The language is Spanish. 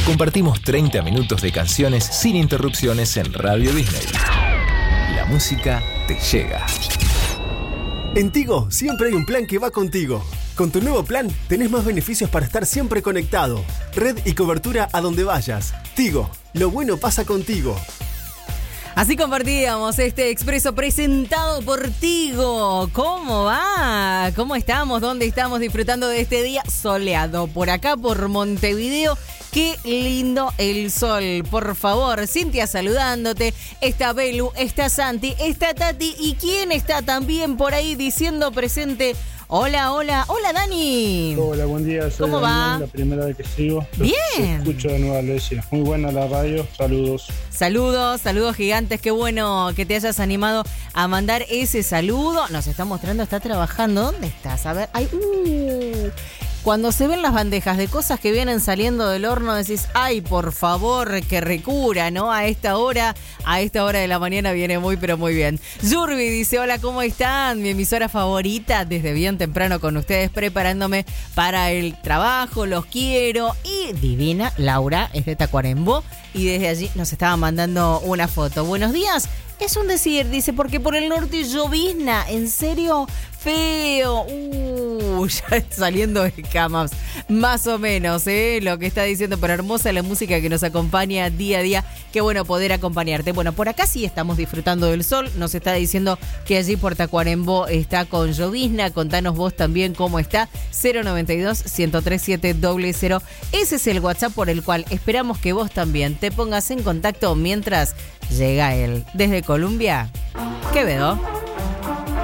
Compartimos 30 minutos de canciones sin interrupciones en Radio Disney. La música te llega. En Tigo siempre hay un plan que va contigo. Con tu nuevo plan tenés más beneficios para estar siempre conectado. Red y cobertura a donde vayas. Tigo, lo bueno pasa contigo. Así compartíamos este expreso presentado por Tigo. ¿Cómo va? ¿Cómo estamos? ¿Dónde estamos disfrutando de este día soleado? Por acá, por Montevideo. Qué lindo el sol, por favor. Cintia saludándote. Está Belu, está Santi, está Tati. ¿Y quién está también por ahí diciendo presente? Hola, hola, hola Dani. Hola, buen día. Soy ¿Cómo Daniel, va? la primera vez que sigo. Bien. Escucho de Nueva Alesia. Muy buena la radio. Saludos. Saludos gigantes. Qué bueno que te hayas animado a mandar ese saludo. Nos está mostrando, está trabajando. ¿Dónde estás? A ver. Ay, Cuando se ven las bandejas de cosas que vienen saliendo del horno, decís, ay, por favor, que recura, ¿no? A esta hora de la mañana viene muy, pero muy bien. Yurbi dice, hola, ¿cómo están? Mi emisora favorita, desde bien temprano con ustedes, preparándome para el trabajo, los quiero. Y divina, Laura, es de Tacuarembó, y desde allí nos estaba mandando una foto. Buenos días. Es un decir, dice, porque por el norte llovizna. ¿En serio? Feo. Ya está saliendo de camas. Más o menos, lo que está diciendo. Pero hermosa la música que nos acompaña día a día. Qué bueno poder acompañarte. Bueno, por acá sí estamos disfrutando del sol. Nos está diciendo que allí por Tacuarembó está con llovizna. Contanos vos también cómo está. 092-103700. Ese es el WhatsApp por el cual esperamos que vos también te pongas en contacto mientras llega él. Desde Colombia, Quevedo.